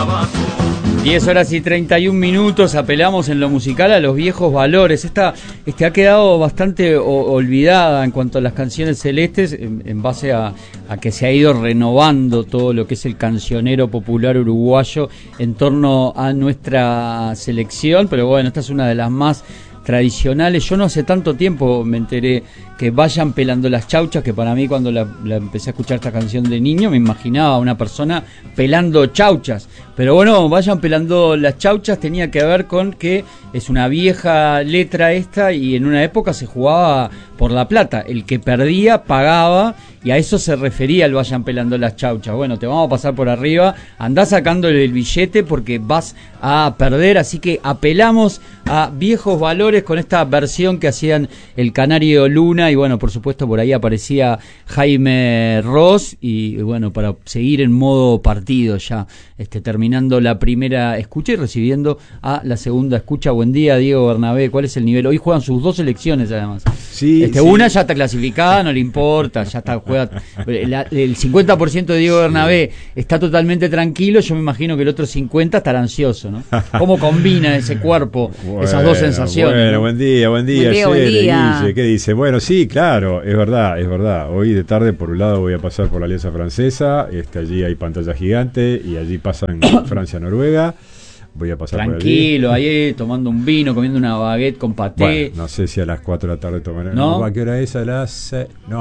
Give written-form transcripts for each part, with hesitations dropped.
10:31, apelamos en lo musical a los viejos valores. Esta ha quedado bastante olvidada en cuanto a las canciones celestes, en base a que se ha ido renovando todo lo que es el cancionero popular uruguayo en torno a nuestra selección, pero bueno, esta es una de las más tradicionales. Yo no hace tanto tiempo me enteré que Vayan pelando las chauchas, que para mí cuando la empecé a escuchar esta canción de niño me imaginaba a una persona pelando chauchas, pero bueno, Vayan pelando las chauchas tenía que ver con que es una vieja letra esta, y en una época se jugaba por la plata, el que perdía pagaba, y a eso se refería el Vayan pelando las chauchas. Bueno, te vamos a pasar por arriba, andá sacándole el billete porque vas a perder, así que apelamos a viejos valores con esta versión que hacían el Canario Luna, y bueno, por supuesto por ahí aparecía Jaime Ross, y bueno, para seguir en modo partido ya, terminando la primera escucha y recibiendo a la segunda escucha. Buen día, Diego Bernabé, ¿cuál es el nivel? Hoy juegan sus dos selecciones además. Sí, sí. Una ya está clasificada, no le importa, ya está, juega. El 50% de Diego Bernabé está totalmente tranquilo, yo me imagino que el otro 50% estará ansioso, ¿no? ¿Cómo combina ese cuerpo, esas dos sensaciones? Bueno, ¿no? buen día. Buen día. Guille, ¿qué dice? Bueno, sí, claro, es verdad. Hoy de tarde, por un lado, voy a pasar por la Alianza Francesa, allí hay pantalla gigante, y allí pasan Francia-Noruega. Voy a pasar tranquilo, por allí. ahí tomando un vino, comiendo una baguette con paté. Bueno, no sé si a las 4 de la tarde tomaré. ¿No? ¿A qué hora es? A las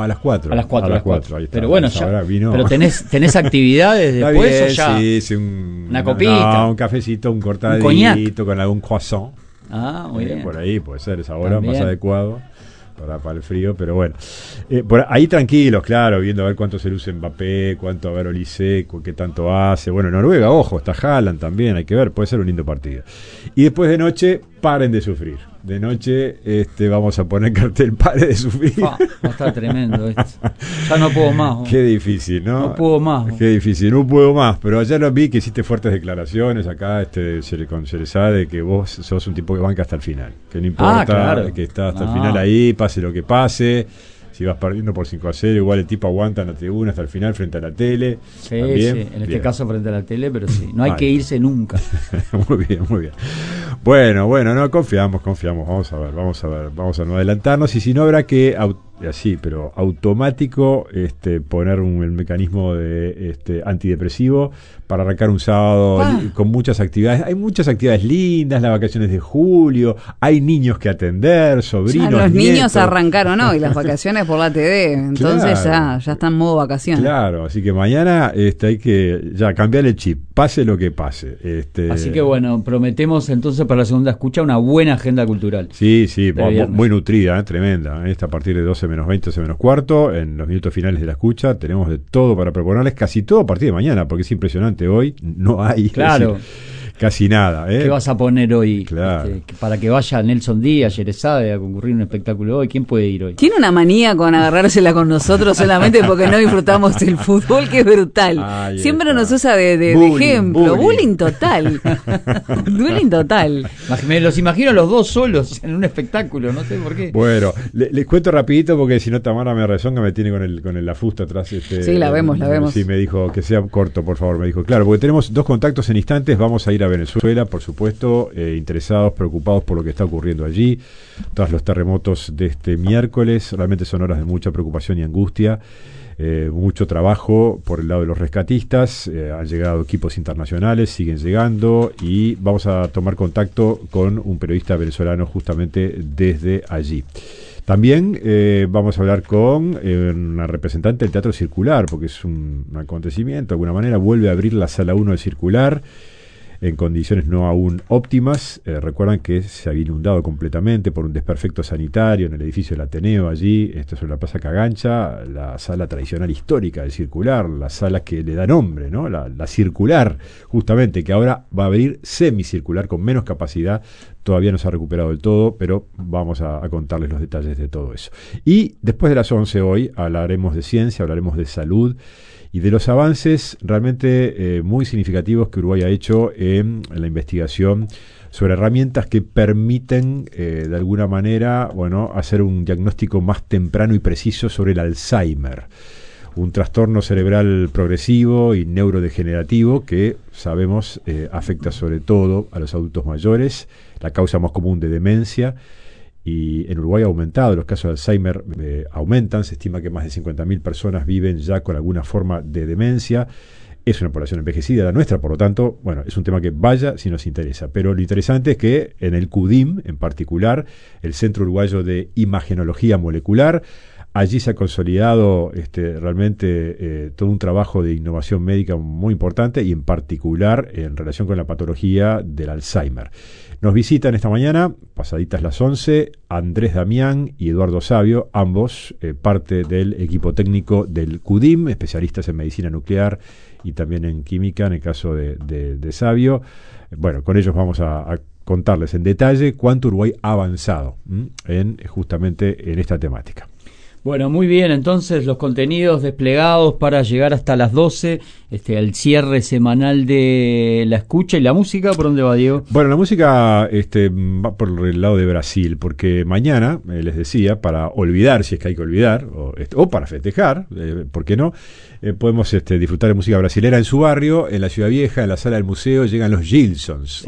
4. A las 4. Ahí está. Pero bueno, ya. Vino. Pero tenés actividades después, bien, o ya. Sí, una copita. No, un cafecito, un cortadito, con algún croissant. Ah, muy bien. Por ahí puede ser esa hora También. más adecuado para el frío, pero bueno. Por ahí tranquilos, claro, viendo a ver cuánto se luce Mbappé, cuánto a ver Olise, qué tanto hace. Bueno, Noruega, ojo, está Haaland también, hay que ver, puede ser un lindo partido. Y después de noche, paren de sufrir. De noche vamos a poner cartel, pare de sufrir. Está tremendo esto. Ya no puedo más. ¿No? Qué difícil, ¿no? No puedo más. Qué difícil, no puedo más. Pero ayer lo vi que hiciste fuertes declaraciones acá, con Cerezade, de que vos sos un tipo que banca hasta el final. Que no importa, claro. Que está hasta el final ahí, pase lo que pase. Si vas perdiendo por 5-0, igual el tipo aguanta en la tribuna hasta el final frente a la tele. Sí, en este caso frente a la tele, pero sí, no hay que irse nunca. Muy bien. Bueno, no, confiamos. Vamos a ver, vamos a no adelantarnos, y si no habrá que así, pero automático, poner el mecanismo de antidepresivo para arrancar un sábado con muchas actividades. Hay muchas actividades lindas, las vacaciones de julio, hay niños que atender, sobrinos, los nietos. niños arrancaron hoy las vacaciones por la TD, entonces claro, ya está en modo vacaciones. Claro, así que mañana hay que ya cambiar el chip, pase lo que pase. Así que bueno, prometemos entonces para la segunda escucha una buena agenda cultural. Sí, muy nutrida, tremenda. Esta a partir de 12 menos 20, 12 menos cuarto, en los minutos finales de la escucha, tenemos de todo para proponerles, casi todo a partir de mañana, porque es impresionante, hoy no hay. Claro. Casi nada. ¿Qué vas a poner hoy? Claro. Para que vaya Nelson Díaz, Yerezade a concurrir un espectáculo hoy. ¿Quién puede ir hoy? Tiene una manía con agarrársela con nosotros solamente porque no disfrutamos el fútbol, que es brutal. Siempre nos usa de ejemplo. Bullying total. Bullying total. Me los imagino los dos solos en un espectáculo, no sé por qué. Bueno, les cuento rapidito porque si no Tamara me rezonga, me tiene con la fusta atrás. Sí, la vemos. Sí, me dijo que sea corto, por favor. Me dijo, claro, porque tenemos 2 contactos en instantes. Vamos a ir a Venezuela, por supuesto, interesados, preocupados por lo que está ocurriendo allí. Tras los terremotos de este miércoles, realmente son horas de mucha preocupación y angustia. Mucho trabajo por el lado de los rescatistas. Han llegado equipos internacionales, siguen llegando, y vamos a tomar contacto con un periodista venezolano justamente desde allí. También vamos a hablar con una representante del Teatro Circular, porque es un acontecimiento, de alguna manera vuelve a abrir la Sala 1 del Circular en condiciones no aún óptimas. Recuerdan que se había inundado completamente por un desperfecto sanitario en el edificio del Ateneo allí, esto es en la Plaza Cagancha, la sala tradicional histórica del Circular, la sala que le da nombre, ¿no? La Circular, justamente, que ahora va a abrir semicircular con menos capacidad. Todavía no se ha recuperado del todo, pero vamos a contarles los detalles de todo eso. Y después de las 11 hoy hablaremos de ciencia, hablaremos de salud y de los avances realmente muy significativos que Uruguay ha hecho en la investigación sobre herramientas que permiten de alguna manera hacer un diagnóstico más temprano y preciso sobre el Alzheimer. un trastorno cerebral progresivo y neurodegenerativo que sabemos afecta sobre todo a los adultos mayores, la causa más común de demencia, y en Uruguay ha aumentado, los casos de Alzheimer aumentan, se estima que más de 50.000 personas viven ya con alguna forma de demencia. Es una población envejecida la nuestra, por lo tanto, bueno, es un tema que vaya si nos interesa. Pero lo interesante es que en el CUDIM, en particular, el Centro Uruguayo de Imagenología Molecular, allí se ha consolidado realmente todo un trabajo de innovación médica muy importante y en particular en relación con la patología del Alzheimer. Nos visitan esta mañana, pasaditas las 11, Andrés Damián y Eduardo Savio, ambos parte del equipo técnico del CUDIM, especialistas en medicina nuclear y también en química, en el caso de Savio. Bueno, con ellos vamos a contarles en detalle cuánto Uruguay ha avanzado justamente en esta temática. Bueno, muy bien, entonces los contenidos desplegados para llegar hasta las 12, el cierre semanal de la escucha. ¿Y la música por dónde va, Diego? Bueno, la música va por el lado de Brasil, porque mañana, les decía, para olvidar, si es que hay que olvidar, o para festejar, ¿por qué no? Podemos disfrutar de música brasilera en su barrio, en la Ciudad Vieja, en la sala del museo, llegan los Gilsons.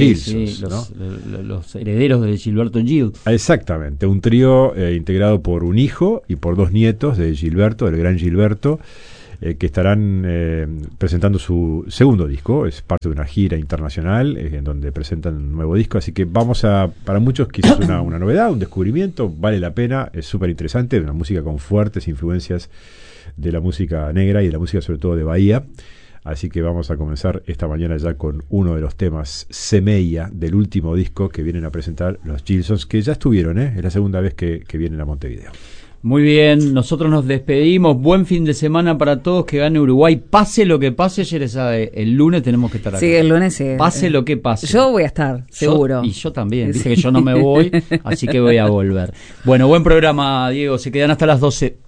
Los herederos de Gilberto Gil. Exactamente, un trío integrado por un hijo y por 2 nietos de Gilberto, del gran Gilberto, que estarán presentando su segundo disco. Es parte de una gira internacional en donde presentan un nuevo disco, así que para muchos quizás una novedad, un descubrimiento, vale la pena, es súper interesante, una música con fuertes influencias de la música negra y de la música sobre todo de Bahía. Así que vamos a comenzar esta mañana ya con uno de los temas, Semeia, del último disco que vienen a presentar los Gilsons, que ya estuvieron, es la segunda vez que vienen a Montevideo. Muy bien, nosotros nos despedimos. Buen fin de semana para todos, que gane Uruguay. Pase lo que pase, Yere sabe, el lunes tenemos que estar acá. Sí, el lunes sí. Pase lo que pase. Yo voy a estar, seguro. Y yo también, dije que yo no me voy, así que voy a volver. Bueno, buen programa, Diego, se quedan hasta las 12.